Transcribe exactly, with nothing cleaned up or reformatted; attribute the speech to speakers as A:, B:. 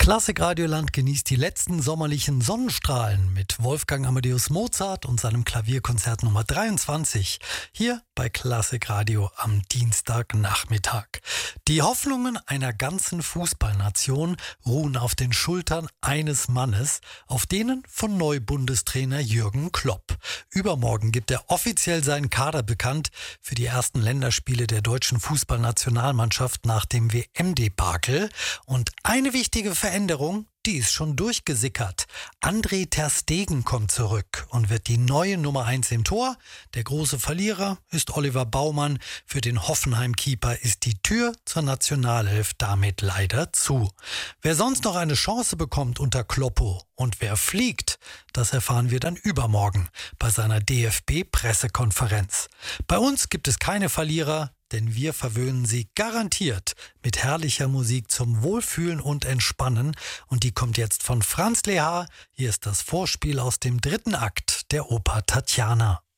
A: Klassikradioland genießt die letzten sommerlichen Sonnenstrahlen mit Wolfgang Amadeus Mozart und seinem Klavierkonzert Nummer dreiundzwanzig hier bei Klassikradio am Dienstagnachmittag. Die Hoffnungen einer ganzen Fußballnation ruhen auf den Schultern eines Mannes, auf denen von Neubundestrainer Jürgen Klopp. Übermorgen gibt er offiziell seinen Kader bekannt für die ersten Länderspiele der deutschen Fußballnationalmannschaft nach dem W M-Debakel. Und eine wichtige Veränderung, die ist schon durchgesickert. André ter Stegen kommt zurück und wird die neue Nummer eins im Tor. Der große Verlierer ist Oliver Baumann. Für den Hoffenheim-Keeper ist die Tür zur Nationalelf damit leider zu. Wer sonst noch eine Chance bekommt unter Kloppo und wer fliegt, das erfahren wir dann übermorgen bei seiner D F B-Pressekonferenz. Bei uns gibt es keine Verlierer, denn wir verwöhnen Sie garantiert mit herrlicher Musik zum Wohlfühlen und Entspannen. Und die kommt jetzt von Franz Lehár. Hier ist das Vorspiel aus dem dritten Akt der Oper Tatjana.